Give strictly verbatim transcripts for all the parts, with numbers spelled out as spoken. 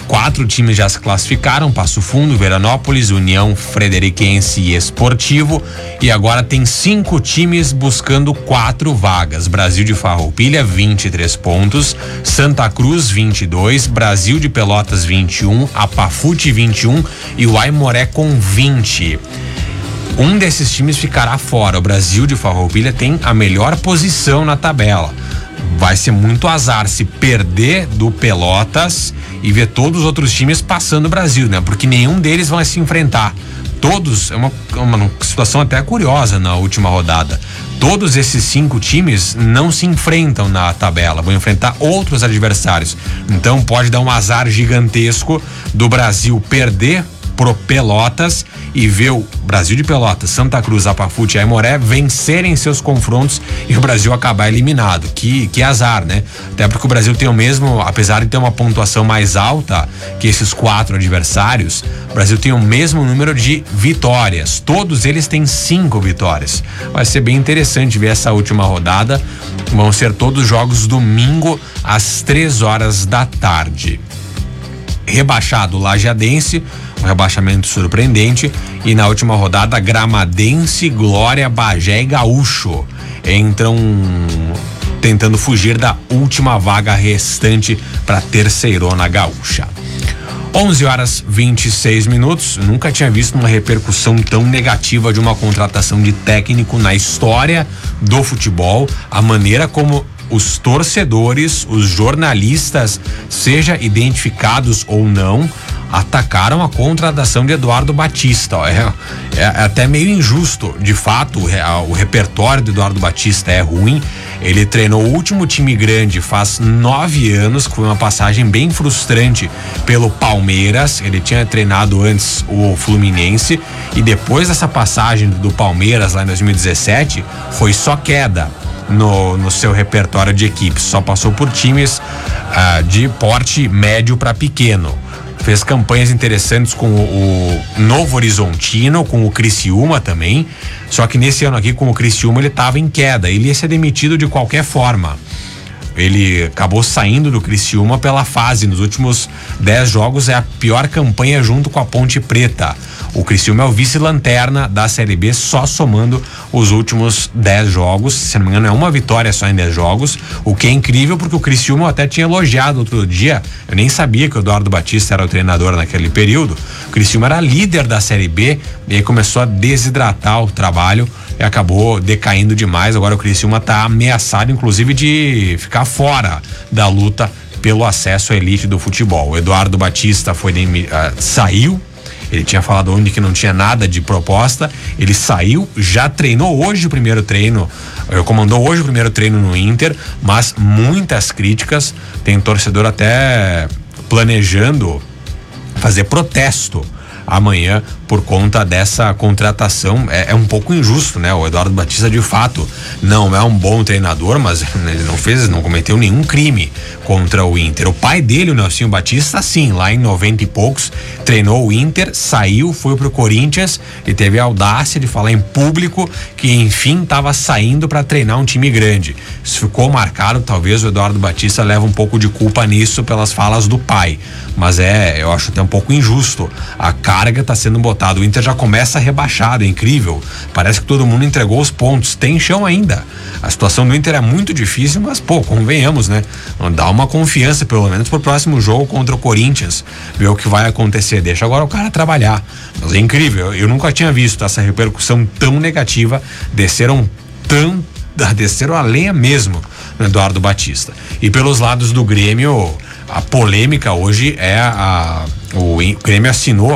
quatro times já se classificaram: Passo Fundo, Veranópolis, União Frederiquense e Esportivo. E agora tem cinco times buscando quatro vagas: Brasil de Farroupilha, vinte e três pontos, Santa Cruz, vinte e dois, Brasil de Pelotas, vinte e um, Apafute, vinte e um e o Aimoré com vinte. Um desses times ficará fora. O Brasil de Farroupilha tem a melhor posição na tabela. Vai ser muito azar se perder do Pelotas e ver todos os outros times passando o Brasil, né? Porque nenhum deles vai se enfrentar. Todos, é uma, uma situação até curiosa na última rodada. Todos esses cinco times não se enfrentam na tabela, vão enfrentar outros adversários. Então pode dar um azar gigantesco do Brasil perder pro Pelotas e ver o Brasil de Pelotas, Santa Cruz, Apafute e Aimoré vencerem seus confrontos e o Brasil acabar eliminado. Que, que azar, né? Até porque o Brasil tem o mesmo, apesar de ter uma pontuação mais alta que esses quatro adversários, o Brasil tem o mesmo número de vitórias. Todos eles têm cinco vitórias. Vai ser bem interessante ver essa última rodada. Vão ser todos jogos domingo às três horas da tarde. Rebaixado Lajeadense, um rebaixamento surpreendente, e na última rodada Gramadense, Glória, Bagé e Gaúcho entram tentando fugir da última vaga restante para a terceirona gaúcha. onze horas e vinte e seis minutos. Nunca tinha visto uma repercussão tão negativa de uma contratação de técnico na história do futebol. A maneira como os torcedores, os jornalistas, seja identificados ou não, atacaram a contratação de Eduardo Batista. É, é até meio injusto. De fato, o, o repertório do Eduardo Batista é ruim. Ele treinou o último time grande faz nove anos, que foi uma passagem bem frustrante pelo Palmeiras. Ele tinha treinado antes o Fluminense e depois dessa passagem do Palmeiras lá em dois mil e dezessete, foi só queda no, no seu repertório de equipes. Só passou por times ah, de porte médio para pequeno. Fez campanhas interessantes com o, o Novo Horizontino, com o Criciúma também. Só que nesse ano aqui com o Criciúma ele estava em queda. Ele ia ser demitido de qualquer forma. Ele acabou saindo do Criciúma pela fase. Nos últimos dez jogos é a pior campanha junto com a Ponte Preta. O Criciúma é o vice-lanterna da Série B, só somando os últimos dez jogos. Se não me engano, é uma vitória só em dez jogos. O que é incrível, porque o Criciúma eu até tinha elogiado outro dia. Eu nem sabia que o Eduardo Batista era o treinador naquele período. O Criciúma era líder da Série B e aí começou a desidratar o trabalho e acabou decaindo demais. Agora o Criciúma está ameaçado, inclusive, de ficar fora da luta pelo acesso à elite do futebol. O Eduardo Batista foi uh, saiu. Ele tinha falado onde que não tinha nada de proposta. Ele saiu, já treinou hoje o primeiro treino, comandou hoje o primeiro treino no Inter, mas muitas críticas. Tem torcedor até planejando fazer protesto amanhã por conta dessa contratação. É, é um pouco injusto, né? O Eduardo Batista, de fato, não é um bom treinador, mas ele não fez, não cometeu nenhum crime contra o Inter. O pai dele, o Nelsinho Batista, sim, lá em noventa e poucos, treinou o Inter, saiu, foi pro Corinthians e teve a audácia de falar em público que, enfim, estava saindo para treinar um time grande. Isso ficou marcado, talvez o Eduardo Batista leva um pouco de culpa nisso pelas falas do pai, mas é, eu acho até um pouco injusto. A carga está sendo botada. O Inter já começa rebaixado, é incrível. Parece que todo mundo entregou os pontos. Tem chão ainda. A situação do Inter é muito difícil, mas, pô, convenhamos, né? Dá uma confiança, pelo menos, pro próximo jogo contra o Corinthians. Ver o que vai acontecer. Deixa agora o cara trabalhar. Mas é incrível. Eu nunca tinha visto essa repercussão tão negativa. Desceram tão. Desceram a lenha mesmo no Eduardo Batista. E pelos lados do Grêmio, a polêmica hoje é a. O Grêmio assinou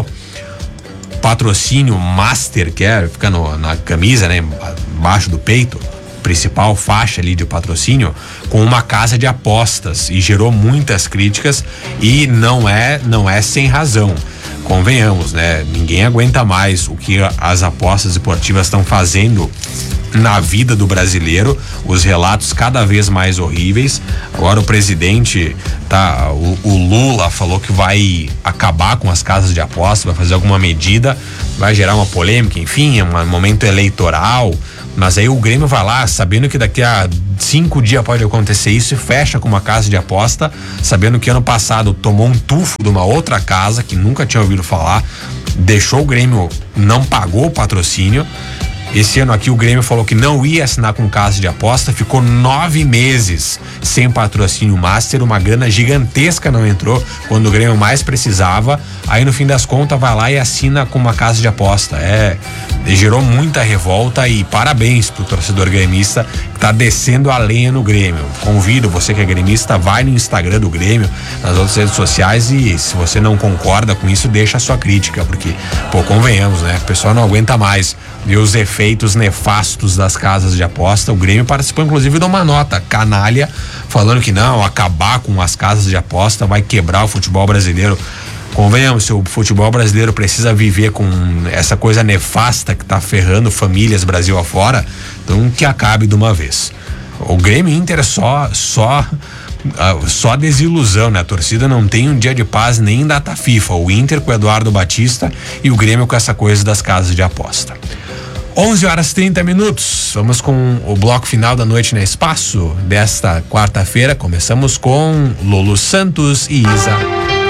patrocínio Master, que é, fica no, na camisa, né, embaixo do peito, principal faixa ali de patrocínio, com uma casa de apostas, e gerou muitas críticas, e não é, não é sem razão. Convenhamos, né? Ninguém aguenta mais o que as apostas esportivas estão fazendo na vida do brasileiro, os relatos cada vez mais horríveis. Agora o presidente tá, o, o Lula falou que vai acabar com as casas de aposta, vai fazer alguma medida, vai gerar uma polêmica, enfim, é um momento eleitoral. Mas aí o Grêmio vai lá, sabendo que daqui a cinco dias pode acontecer isso, e fecha com uma casa de aposta, sabendo que ano passado tomou um tufo de uma outra casa que nunca tinha ouvido falar, deixou o Grêmio, não pagou o patrocínio. Esse ano aqui o Grêmio falou que não ia assinar com casa de aposta, ficou nove meses sem patrocínio master, uma grana gigantesca não entrou quando o Grêmio mais precisava. Aí no fim das contas vai lá e assina com uma casa de aposta. É, gerou muita revolta, e parabéns pro torcedor gremista que tá descendo a lenha no Grêmio. Convido você que é gremista, vai no Instagram do Grêmio, nas outras redes sociais, e se você não concorda com isso, deixa a sua crítica, porque, pô, convenhamos, né? O pessoal não aguenta mais ver os efeitos nefastos das casas de aposta. O Grêmio participou inclusive de uma nota canalha falando que não, acabar com as casas de aposta vai quebrar o futebol brasileiro. Convenhamos, se o futebol brasileiro precisa viver com essa coisa nefasta que tá ferrando famílias Brasil afora, então que acabe de uma vez. O Grêmio Inter só só uh, só desilusão, né? A torcida não tem um dia de paz nem em data FIFA. O Inter com o Eduardo Batista e o Grêmio com essa coisa das casas de aposta. onze horas e trinta minutos. Vamos com o bloco final da Noite na Espaço desta quarta-feira. Começamos com Lolo Santos e Isa.